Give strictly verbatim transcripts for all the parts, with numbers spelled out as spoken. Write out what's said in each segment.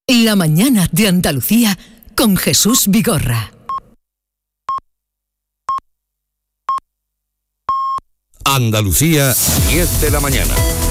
La mañana de Andalucía con Jesús Vigorra. Andalucía, diez de la mañana.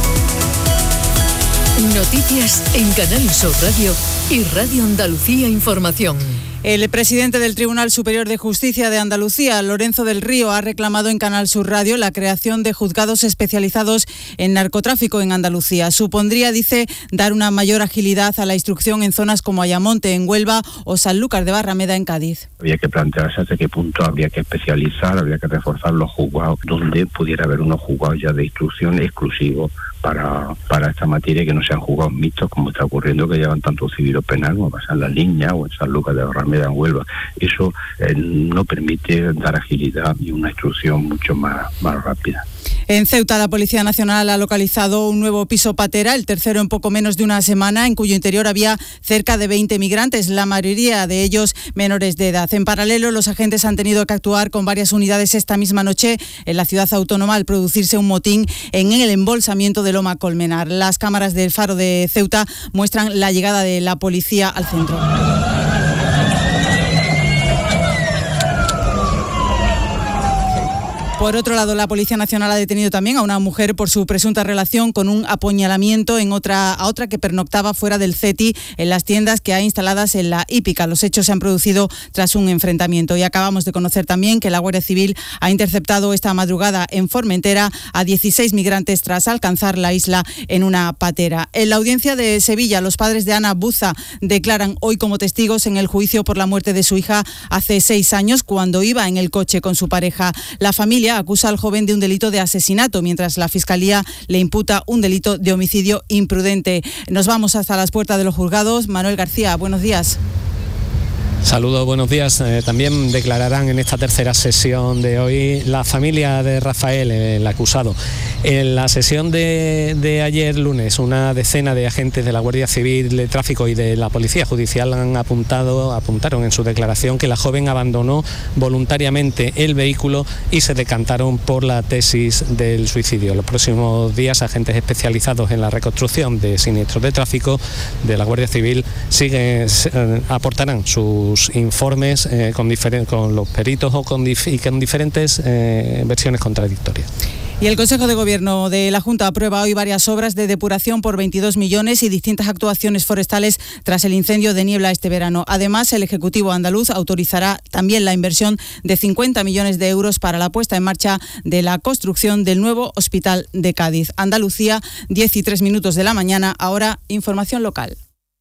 Noticias en Canal Sur Radio y Radio Andalucía Información. El presidente del Tribunal Superior de Justicia de Andalucía, Lorenzo del Río, ha reclamado en Canal Sur Radio la creación de juzgados especializados en narcotráfico en Andalucía. Supondría, dice, dar una mayor agilidad a la instrucción en zonas como Ayamonte, en Huelva, o Sanlúcar de Barrameda, en Cádiz. Había que plantearse hasta qué punto habría que especializar, habría que reforzar los juzgados, donde pudiera haber unos juzgados ya de instrucción exclusivos para, para esta materia, que no sean juzgados mixtos, como está ocurriendo, que llevan tanto civil o penal, como pasa en La Liña o en Sanlúcar de Barrameda, en Huelva. Eso eh, no permite dar agilidad y una instrucción mucho más, más rápida. En Ceuta, la Policía Nacional ha localizado un nuevo piso patera, el tercero en poco menos de una semana, en cuyo interior había cerca de veinte migrantes, la mayoría de ellos menores de edad. En paralelo, los agentes han tenido que actuar con varias unidades esta misma noche en la ciudad autónoma al producirse un motín en el embolsamiento de Loma Colmenar. Las cámaras del Faro de Ceuta muestran la llegada de la policía al centro. Por otro lado, la Policía Nacional ha detenido también a una mujer por su presunta relación con un apuñalamiento en otra, a otra que pernoctaba fuera del C E T I en las tiendas que hay instaladas en la Hípica. Los hechos se han producido tras un enfrentamiento. Y acabamos de conocer también que la Guardia Civil ha interceptado esta madrugada en Formentera a dieciséis migrantes tras alcanzar la isla en una patera. En la audiencia de Sevilla, los padres de Ana Buza declaran hoy como testigos en el juicio por la muerte de su hija hace seis años, cuando iba en el coche con su pareja. La familia acusa al joven de un delito de asesinato, mientras la Fiscalía le imputa un delito de homicidio imprudente. Nos vamos hasta las puertas de los juzgados. Manuel García, buenos días. Saludos, buenos días. Eh, también declararán en esta tercera sesión de hoy la familia de Rafael, el acusado. En la sesión de, de ayer lunes, una decena de agentes de la Guardia Civil de Tráfico y de la Policía Judicial han apuntado, apuntaron en su declaración que la joven abandonó voluntariamente el vehículo y se decantaron por la tesis del suicidio. En los próximos días, agentes especializados en la reconstrucción de siniestros de tráfico de la Guardia Civil siguen, eh, aportarán sus informes eh, con, diferen- con los peritos o con, dif- y con diferentes eh, versiones contradictorias. Y el Consejo de Gobierno de la Junta aprueba hoy varias obras de depuración por veintidós millones y distintas actuaciones forestales tras el incendio de Niebla este verano. Además, el Ejecutivo andaluz autorizará también la inversión de cincuenta millones de euros para la puesta en marcha de la construcción del nuevo Hospital de Cádiz. Andalucía, diez y tres minutos de la mañana. Ahora, información local.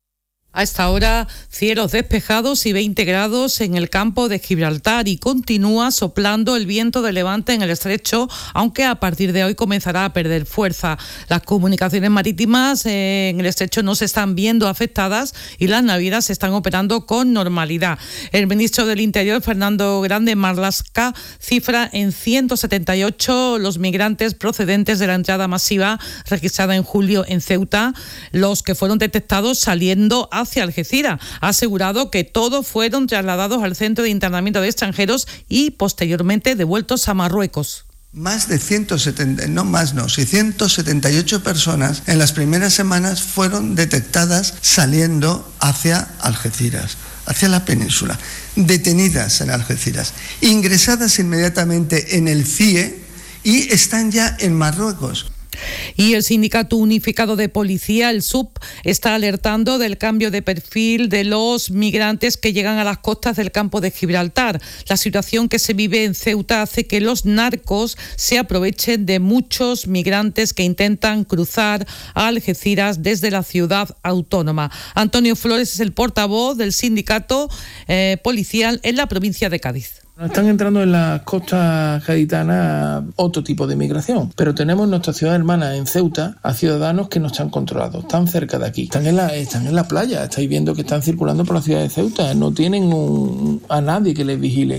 A esta hora, cielos despejados y veinte grados en el campo de Gibraltar, y continúa soplando el viento de levante en el estrecho, aunque a partir de hoy comenzará a perder fuerza. Las comunicaciones marítimas eh, en el estrecho no se están viendo afectadas y las navieras están operando con normalidad. El ministro del Interior, Fernando Grande Marlaska, cifra en ciento setenta y ocho los migrantes procedentes de la entrada masiva registrada en julio en Ceuta, los que fueron detectados saliendo a hacia Algeciras. Ha asegurado que todos fueron trasladados al centro de internamiento de extranjeros y posteriormente devueltos a Marruecos. Más de ciento setenta, no más no, ciento setenta y ocho personas en las primeras semanas fueron detectadas saliendo hacia Algeciras, hacia la península, detenidas en Algeciras, ingresadas inmediatamente en el C I E y están ya en Marruecos. Y el Sindicato Unificado de Policía, el S U P, está alertando del cambio de perfil de los migrantes que llegan a las costas del campo de Gibraltar. La situación que se vive en Ceuta hace que los narcos se aprovechen de muchos migrantes que intentan cruzar a Algeciras desde la ciudad autónoma. Antonio Flores es el portavoz del sindicato eh, policial en la provincia de Cádiz. Están entrando en las costas gaditanas otro tipo de migración, pero tenemos nuestra ciudad hermana en Ceuta a ciudadanos que no están controlados, están cerca de aquí, están en la, están en la playa, estáis viendo que están circulando por la ciudad de Ceuta, no tienen un, a nadie que les vigile.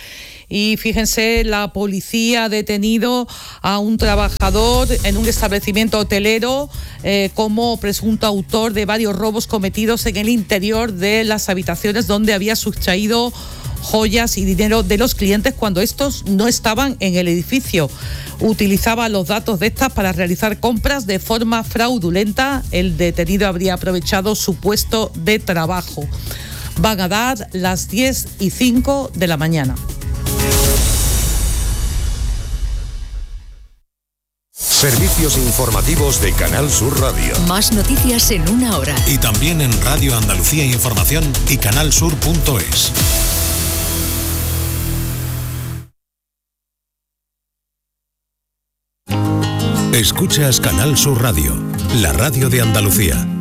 Y fíjense, la policía ha detenido a un trabajador en un establecimiento hotelero eh, como presunto autor de varios robos cometidos en el interior de las habitaciones donde había sustraído joyas y dinero de los clientes cuando estos no estaban en el edificio. Utilizaba los datos de estas para realizar compras de forma fraudulenta. El detenido habría aprovechado su puesto de trabajo. Van a dar las diez y cinco de la mañana. Servicios informativos de Canal Sur Radio. Más noticias en una hora. Y también en Radio Andalucía Información y canalsur punto es. Escuchas Canal Sur Radio, la radio de Andalucía.